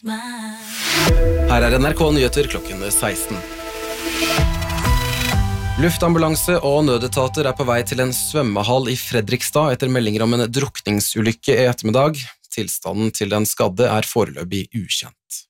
Her NRK Nyheter klokken 16. Luftambulanse og nødetater på vei til en svømmehall i Fredrikstad etter meldinger om en drukningsulykke i ettermiddag. Tilstanden til den skadde foreløpig ukjent.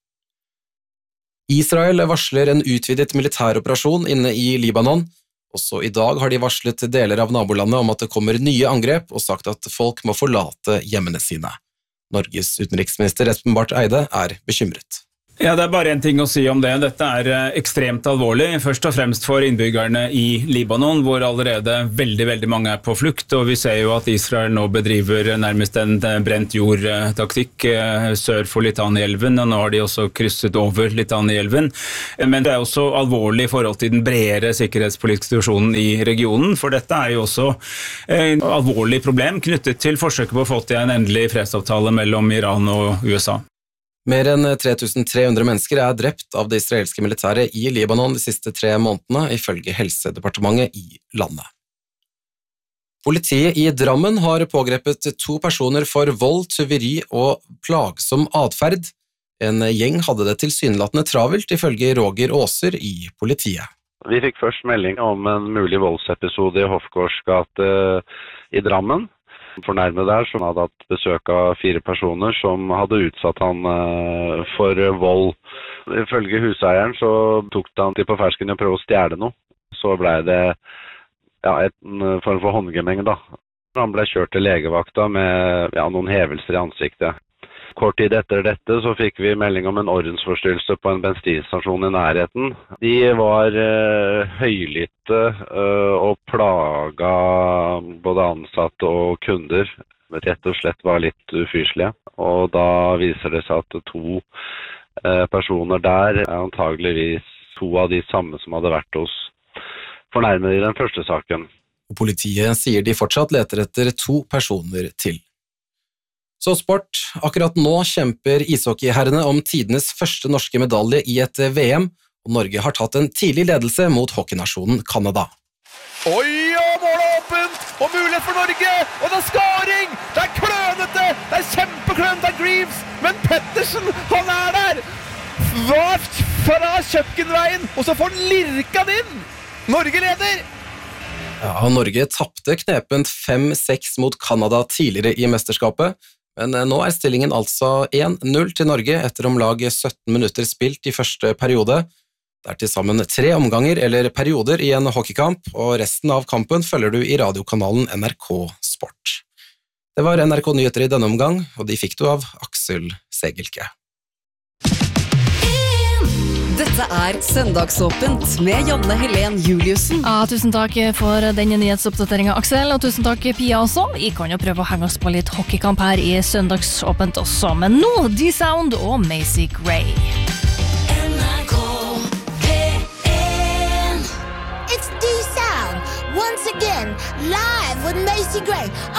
Israel varsler en utvidet militæroperasjon inne i Libanon. Også i dag har de varslet deler av nabolandet om at det kommer nye angrep og sagt at folk må forlate hjemmene sine. Norges utenriksminister Espen Barth Eide bekymret. Ja, det bare en ting å si om det. Dette ekstremt alvorlig, først og fremst for innbyggerne i Libanon, hvor allerede veldig mange på flukt, og vi ser jo at Israel nå bedriver nærmest en brent jord-taktikk sør for Litani-elven, og nå har de også krysset over Litani-elven. Men det også alvorlig i forhold til den bredere sikkerhetspolitiske situasjonen i regionen, for dette jo også et alvorlig problem knyttet til forsøket på å få til en endelig fredsavtale mellom Iran og USA. Mer enn 3300 mennesker drept av det israelske militæret i Libanon de siste 3 månedene, ifølge Helsedepartementet i landet. Politiet i Drammen har pågrepet 2 personer for vold, tyveri og plagsom atferd. En gjeng hadde det tilsynelatende travelt, ifølge Roger Åser i politiet. Vi fikk først melding om en mulig voldsepisode i Hofgaards gate i Drammen. Fornærmet der som hadde hatt besøk av 4 personer som hadde utsatt han for vold. Ifølge huseieren så tok han til på fersken og prøvde å stjele noe. Så ble det en form for håndgemeng da. Han ble kjørt til legevakta med noen hevelser i ansiktet. Kort tid etter dette så fikk vi melding om en ordensforstyrrelse på en bensinstasjon i nærheten. De var høylytte og plaga både ansatte og kunder. Rett og slett var litt ufyselige. Og da viser det seg at 2 personer der antageligvis 2 av de samme som hadde vært hos fornærmede i den første saken. Politiet sier de fortsatt leter etter 2 personer til. Så sport. Akkurat nå kjemper ishockeyherrene om tidenes første norske medalje i et VM, og Norge har tatt en tidlig ledelse mot hockeynasjonen Canada. Oi, og målet åpent, og mulighet for Norge, og det skåring! Det klønete, det kjempeklønete, det Greaves, men Pettersen, han der! Vart fra kjøkkenveien, og så får han lirka den inn! Norge leder! Ja, Norge tappte knepent 5-6 mot Canada tidligere i mesterskapet, men nå stillingen altså 1-0 til Norge etter om lag 17 minutter spilt i første periode. Det til sammen 3 omganger eller perioder i en hockeykamp, og resten av kampen følger du i radiokanalen NRK Sport. Det var NRK Nyheter i denne omgang, og de fikk du av Aksel Segelke. Dette Søndagsåpent med Janne Helen Juliussen. Ja, tusen takk for denne nyhetsoppdateringen, Aksel, og tusen takk, Pia, også. Vi kan jo prøve å henge oss på litt hockeykamp her i Søndagsåpent også, men nå D-Sound og Macy Gray. NRK P1. It's D-Sound, once again, live with Macy Gray.